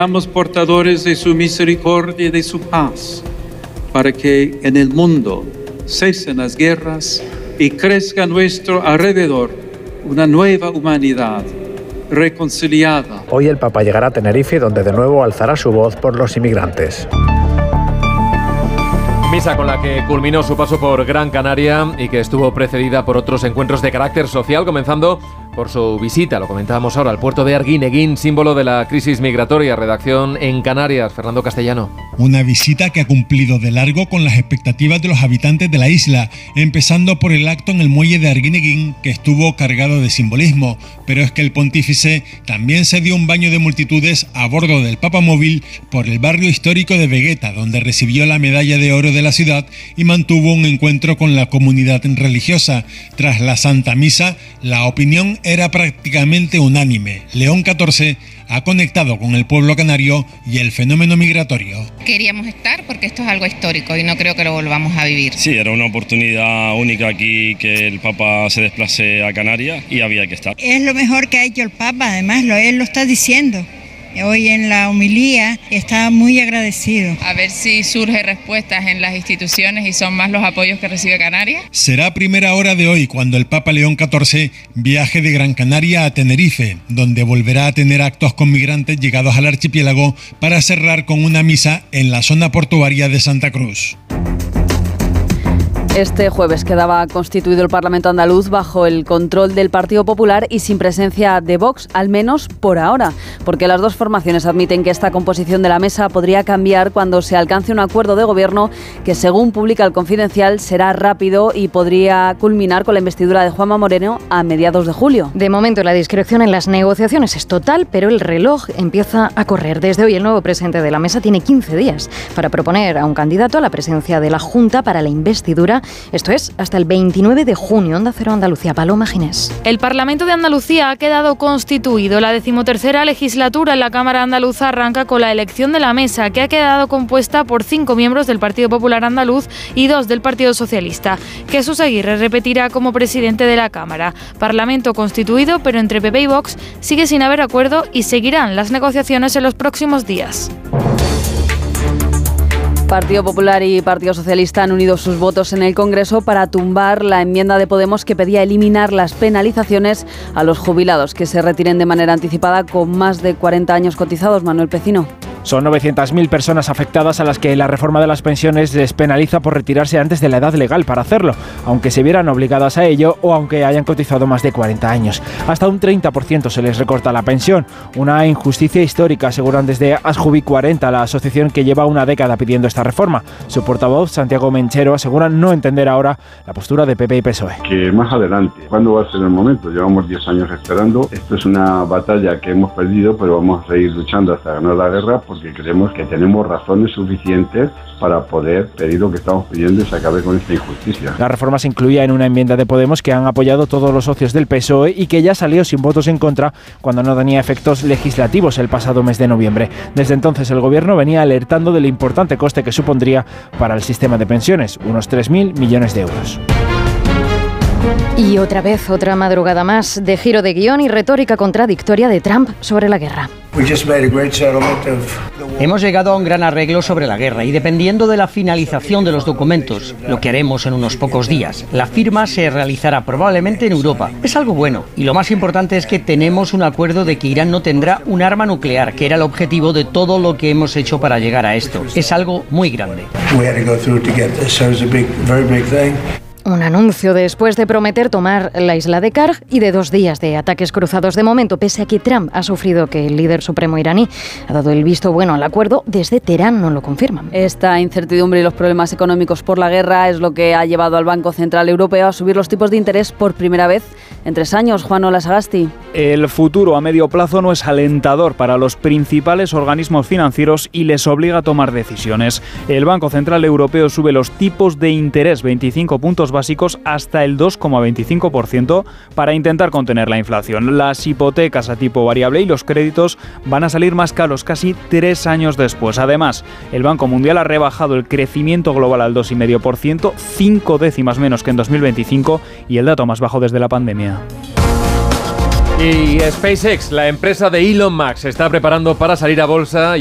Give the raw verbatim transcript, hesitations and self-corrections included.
Seamos portadores de su misericordia y de su paz, para que en el mundo cesen las guerras y crezca a nuestro alrededor una nueva humanidad reconciliada. Hoy el Papa llegará a Tenerife, donde de nuevo alzará su voz por los inmigrantes. Misa con la que culminó su paso por Gran Canaria y que estuvo precedida por otros encuentros de carácter social, comenzando por su visita, lo comentábamos ahora, al puerto de Arguineguín, símbolo de la crisis migratoria. Redacción en Canarias, Fernando Castellano. Una visita que ha cumplido de largo con las expectativas de los habitantes de la isla, empezando por el acto en el muelle de Arguineguín, que estuvo cargado de simbolismo. Pero es que el pontífice también se dio un baño de multitudes a bordo del Papamóvil por el barrio histórico de Vegueta, donde recibió la medalla de oro de la ciudad y mantuvo un encuentro con la comunidad religiosa. Tras la Santa Misa, la opinión era prácticamente unánime. León catorce ha conectado con el pueblo canario y el fenómeno migratorio. Queríamos estar porque esto es algo histórico y no creo que lo volvamos a vivir. Sí, era una oportunidad única aquí que el Papa se desplace a Canarias y había que estar. Es lo mejor que ha hecho el Papa, además lo, él lo está diciendo. Hoy en la homilía está muy agradecido. A ver si surge respuestas en las instituciones y son más los apoyos que recibe Canarias. Será primera hora de hoy cuando el Papa León catorce viaje de Gran Canaria a Tenerife, donde volverá a tener actos con migrantes llegados al archipiélago para cerrar con una misa en la zona portuaria de Santa Cruz. Este jueves quedaba constituido el Parlamento andaluz bajo el control del Partido Popular y sin presencia de Vox, al menos por ahora, porque las dos formaciones admiten que esta composición de la mesa podría cambiar cuando se alcance un acuerdo de gobierno que, según publica el Confidencial, será rápido y podría culminar con la investidura de Juanma Moreno a mediados de julio. De momento la discreción en las negociaciones es total, pero el reloj empieza a correr. Desde hoy el nuevo presidente de la mesa tiene quince días para proponer a un candidato a la presidencia de la Junta para la investidura. Esto es hasta el veintinueve de junio. Onda Cero Andalucía, Paloma Ginés. El Parlamento de Andalucía ha quedado constituido. La decimotercera legislatura en la Cámara Andaluza arranca con la elección de la mesa, que ha quedado compuesta por cinco miembros del Partido Popular Andaluz y dos del Partido Socialista. Jesús Aguirre repetirá como presidente de la Cámara. Parlamento constituido, pero entre P P y Vox sigue sin haber acuerdo y seguirán las negociaciones en los próximos días. Partido Popular y Partido Socialista han unido sus votos en el Congreso para tumbar la enmienda de Podemos que pedía eliminar las penalizaciones a los jubilados que se retiren de manera anticipada con más de cuarenta años cotizados. Manuel Pecino. Son novecientas mil personas afectadas a las que la reforma de las pensiones les penaliza por retirarse antes de la edad legal para hacerlo, aunque se vieran obligadas a ello o aunque hayan cotizado más de cuarenta años. Hasta un treinta por ciento se les recorta la pensión. Una injusticia histórica, aseguran desde Asjubi cuarenta, la asociación que lleva una década pidiendo esta reforma. Su portavoz, Santiago Menchero, asegura no entender ahora la postura de P P y P S O E. Que más adelante, ¿cuándo va a ser el momento? Llevamos diez años esperando. Esto es una batalla que hemos perdido, pero vamos a seguir luchando hasta ganar la guerra, porque creemos que tenemos razones suficientes para poder pedir lo que estamos pidiendo y se acabe con esta injusticia. La reforma se incluía en una enmienda de Podemos que han apoyado todos los socios del P S O E y que ya salió sin votos en contra cuando no tenía efectos legislativos el pasado mes de noviembre. Desde entonces el Gobierno venía alertando del importante coste que supondría para el sistema de pensiones, unos tres mil millones de euros. Y otra vez, otra madrugada más de giro de guión y retórica contradictoria de Trump sobre la guerra. Hemos llegado a un gran arreglo sobre la guerra y dependiendo de la finalización de los documentos, lo que haremos en unos pocos días, la firma se realizará probablemente en Europa. Es algo bueno y lo más importante es que tenemos un acuerdo de que Irán no tendrá un arma nuclear, que era el objetivo de todo lo que hemos hecho para llegar a esto. Es algo muy grande. Un anuncio después de prometer tomar la isla de Karg y de dos días de ataques cruzados de momento, pese a que Trump ha sufrido que el líder supremo iraní ha dado el visto bueno al acuerdo, desde Teherán no lo confirman. Esta incertidumbre y los problemas económicos por la guerra es lo que ha llevado al Banco Central Europeo a subir los tipos de interés por primera vez en tres años. Juan Ola Sagasti. El futuro a medio plazo no es alentador para los principales organismos financieros y les obliga a tomar decisiones. El Banco Central Europeo sube los tipos de interés veinticinco puntos básicos hasta el dos coma veinticinco por ciento para intentar contener la inflación. Las hipotecas a tipo variable y los créditos van a salir más caros casi tres años después. Además, el Banco Mundial ha rebajado el crecimiento global al dos coma cinco por ciento, cinco décimas menos que en dos mil veinticinco y el dato más bajo desde la pandemia. Y SpaceX, la empresa de Elon Musk, se está preparando para salir a bolsa.